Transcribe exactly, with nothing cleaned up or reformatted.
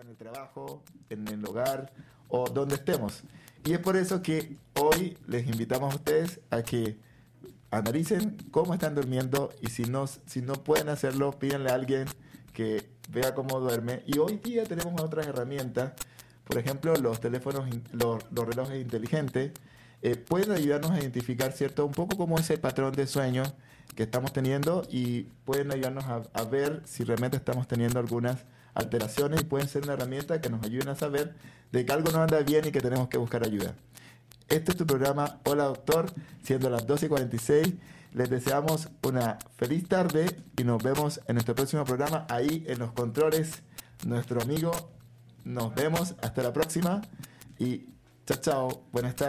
en el trabajo, en el hogar o donde estemos. Y es por eso que hoy les invitamos a ustedes a que analicen cómo están durmiendo y si no, si no pueden hacerlo, pídanle a alguien que vea cómo duerme. Y hoy día tenemos otras herramientas, por ejemplo, los teléfonos, los, los relojes inteligentes, eh, pueden ayudarnos a identificar, ¿cierto?, un poco cómo es el patrón de sueño que estamos teniendo y pueden ayudarnos a, a ver si realmente estamos teniendo algunas alteraciones y pueden ser una herramienta que nos ayuden a saber de que algo no anda bien y que tenemos que buscar ayuda. Este es tu programa Hola Doctor, siendo las doce y cuarenta y seis. Les deseamos una feliz tarde y nos vemos en nuestro próximo programa ahí en los controles. Nuestro amigo, nos vemos hasta la próxima y chao, chao, buenas tardes.